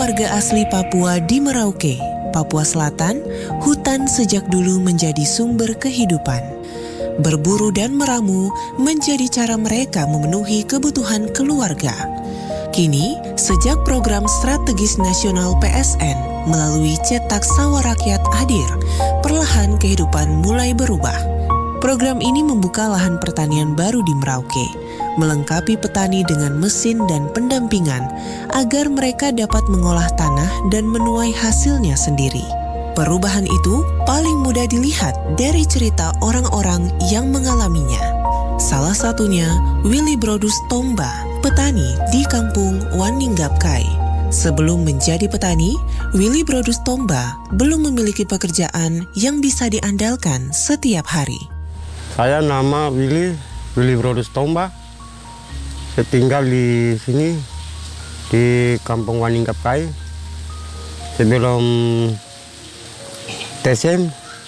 warga asli Papua di Merauke, Papua Selatan, hutan sejak dulu menjadi sumber kehidupan. Berburu dan meramu menjadi cara mereka memenuhi kebutuhan keluarga. Kini, sejak program strategis nasional PSN melalui cetak sawah rakyat hadir, perlahan kehidupan mulai berubah. Program ini membuka lahan pertanian baru di Merauke, melengkapi petani dengan mesin dan pendampingan agar mereka dapat mengolah tanah dan menuai hasilnya sendiri. Perubahan itu paling mudah dilihat dari cerita orang-orang yang mengalaminya. Salah satunya Willy Brodus Tomba, petani di kampung Waninggapkai. Sebelum menjadi petani, Willy Brodus Tomba belum memiliki pekerjaan yang bisa diandalkan setiap hari. Saya nama Willy Brodus Tomba. Saya tinggal di sini, di kampung Waninggapkai. Sebelum TSM,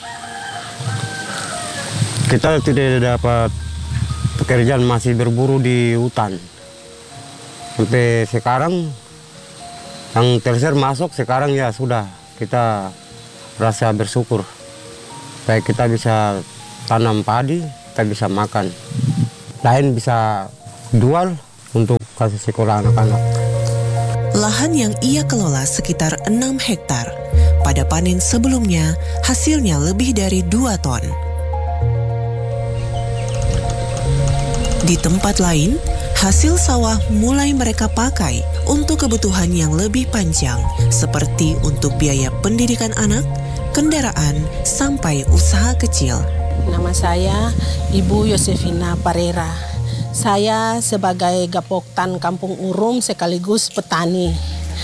kita tidak dapat pekerjaan, masih berburu di hutan. Sampai sekarang, yang TSM masuk sekarang ya sudah, kita rasa bersyukur. Supaya kita bisa tanam padi, kita bisa makan. Lain bisa jual untuk kasih sekolah anak-anak. Lahan yang ia kelola sekitar 6 hektar. Pada panen sebelumnya, hasilnya lebih dari 2 ton. Di tempat lain, hasil sawah mulai mereka pakai untuk kebutuhan yang lebih panjang, seperti untuk biaya pendidikan anak, kendaraan, sampai usaha kecil. Nama saya Ibu Yosefina Parera. Saya sebagai Gapoktan Kampung Urum sekaligus petani.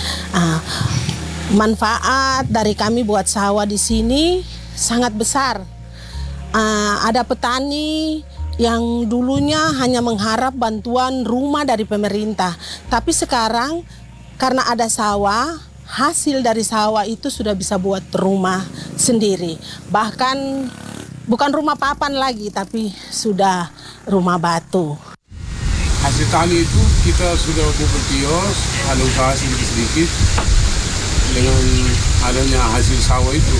Manfaat dari kami buat sawah di sini sangat besar. Ada petani yang dulunya hanya mengharap bantuan rumah dari pemerintah. Tapi sekarang karena ada sawah, hasil dari sawah itu sudah bisa buat rumah sendiri. Bahkan bukan rumah papan lagi, tapi sudah rumah batu. Hasil tani itu kita sudah buka kios, ada usaha sedikit-sedikit dengan adanya hasil sawah itu.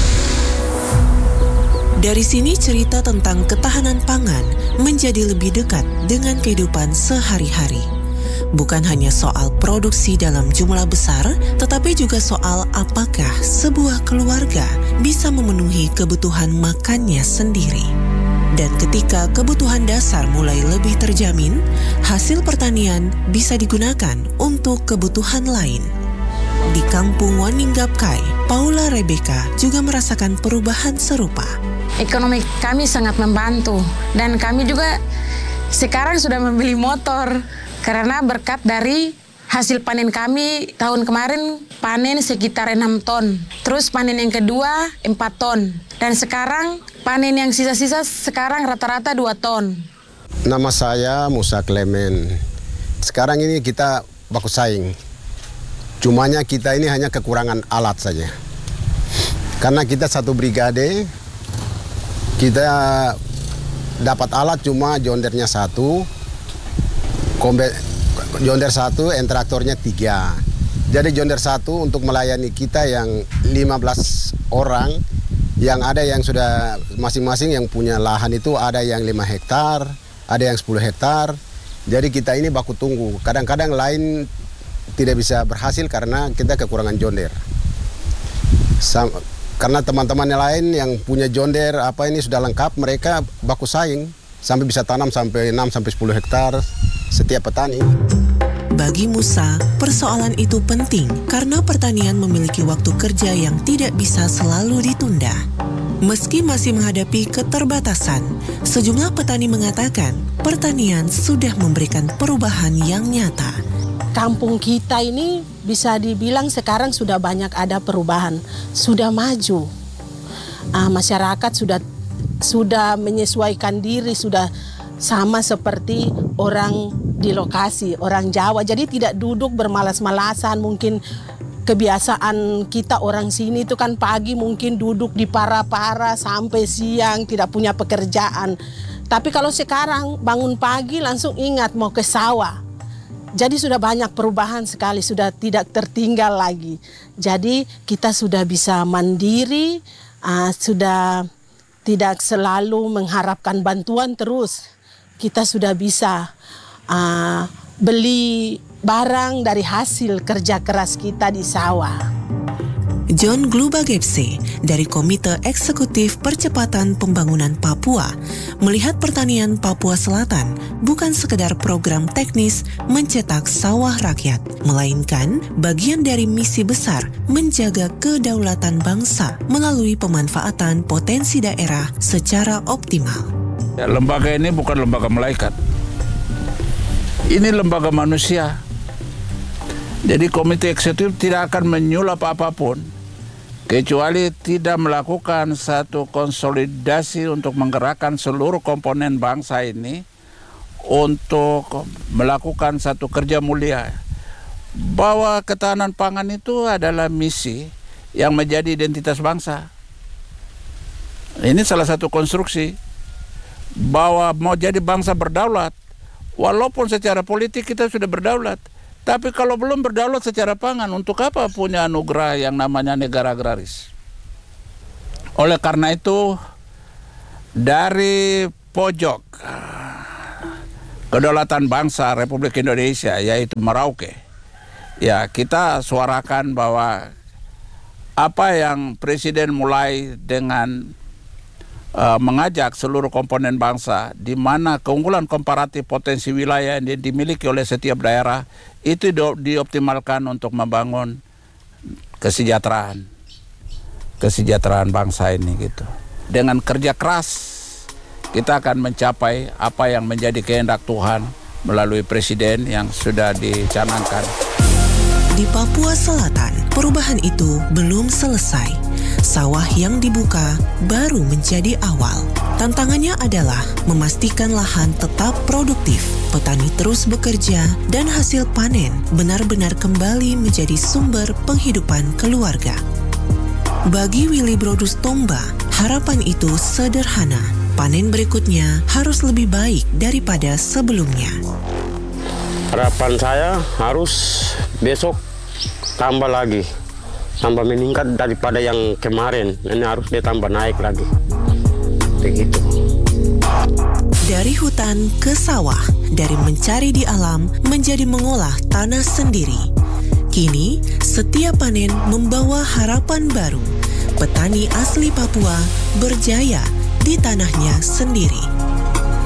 Dari sini cerita tentang ketahanan pangan menjadi lebih dekat dengan kehidupan sehari-hari. Bukan hanya soal produksi dalam jumlah besar, tetapi juga soal apakah sebuah keluarga bisa memenuhi kebutuhan makannya sendiri. Dan ketika kebutuhan dasar mulai lebih terjamin, hasil pertanian bisa digunakan untuk kebutuhan lain. Di kampung Waninggapkai, Paula Rebecca juga merasakan perubahan serupa. Ekonomi kami sangat membantu dan kami juga sekarang sudah membeli motor karena berkat dari hasil panen kami tahun kemarin panen sekitar 6 ton. Terus panen yang kedua 4 ton. Dan sekarang panen yang sisa-sisa sekarang rata-rata 2 ton. Nama saya Musa Clement. Sekarang ini kita baku saing. Cumanya kita ini hanya kekurangan alat saja. Karena kita satu brigade, kita dapat alat cuma jondernya 1, jonder 1, traktornya 3. Jadi jonder 1 untuk melayani kita yang 15 orang, yang ada yang sudah masing-masing yang punya lahan itu ada yang 5 hektar, ada yang 10 hektar. Jadi kita ini baku tunggu. Kadang-kadang lain tidak bisa berhasil karena kita kekurangan jonder. Karena teman-teman lain yang punya jonder ini sudah lengkap, mereka baku saing sampai bisa tanam sampai 6-10 hektar setiap petani. Bagi Musa, persoalan itu penting karena pertanian memiliki waktu kerja yang tidak bisa selalu ditunda. Meski masih menghadapi keterbatasan, sejumlah petani mengatakan pertanian sudah memberikan perubahan yang nyata. Kampung kita ini bisa dibilang sekarang sudah banyak ada perubahan, sudah maju. Masyarakat sudah menyesuaikan diri, sudah sama seperti orang di lokasi, orang Jawa. Jadi tidak duduk bermalas-malasan. Mungkin kebiasaan kita orang sini itu kan pagi mungkin duduk di para-para sampai siang, tidak punya pekerjaan. Tapi kalau sekarang bangun pagi langsung ingat mau ke sawah. Jadi sudah banyak perubahan sekali, sudah tidak tertinggal lagi. Jadi kita sudah bisa mandiri, sudah tidak selalu mengharapkan bantuan terus. Kita sudah bisa beli barang dari hasil kerja keras kita di sawah. John Glubagepse dari Komite Eksekutif Percepatan Pembangunan Papua melihat pertanian Papua Selatan bukan sekedar program teknis mencetak sawah rakyat, melainkan bagian dari misi besar menjaga kedaulatan bangsa melalui pemanfaatan potensi daerah secara optimal. Lembaga ini bukan lembaga malaikat. Ini lembaga manusia. Jadi komite eksekutif tidak akan menyulap apapun kecuali tidak melakukan satu konsolidasi untuk menggerakkan seluruh komponen bangsa ini untuk melakukan satu kerja mulia. Bahwa ketahanan pangan itu adalah misi yang menjadi identitas bangsa. Ini salah satu konstruksi bahwa mau jadi bangsa berdaulat, walaupun secara politik kita sudah berdaulat. Tapi kalau belum berdaulat secara pangan, untuk apa punya anugerah yang namanya negara agraris? Oleh karena itu, dari pojok kedaulatan bangsa Republik Indonesia, yaitu Merauke, ya kita suarakan bahwa apa yang Presiden mulai dengan mengajak seluruh komponen bangsa di mana keunggulan komparatif potensi wilayah yang dimiliki oleh setiap daerah itu dioptimalkan untuk membangun kesejahteraan bangsa ini gitu. Dengan kerja keras kita akan mencapai apa yang menjadi kehendak Tuhan melalui Presiden yang sudah dicanangkan. Di Papua Selatan, perubahan itu belum selesai. Sawah yang dibuka baru menjadi awal. Tantangannya adalah memastikan lahan tetap produktif, petani terus bekerja, dan hasil panen benar-benar kembali menjadi sumber penghidupan keluarga. Bagi Willy Brodus Tomba, harapan itu sederhana. Panen berikutnya harus lebih baik daripada sebelumnya. Harapan saya harus besok tambah lagi, tambah meningkat daripada yang kemarin. Ini harus ditambah naik lagi. Begitu. Dari hutan ke sawah, dari mencari di alam menjadi mengolah tanah sendiri. Kini, setiap panen membawa harapan baru. Petani asli Papua berjaya di tanahnya sendiri.